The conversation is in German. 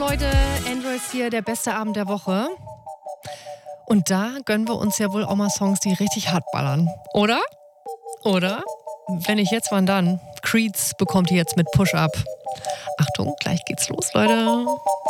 Leute, Androids hier, der beste Abend der Woche. Und da gönnen wir uns ja wohl auch mal Songs, die richtig hart ballern. Oder? Oder? Wenn nicht jetzt, wann dann? Creeds bekommt ihr jetzt mit Push Up. Achtung, gleich geht's los, Leute.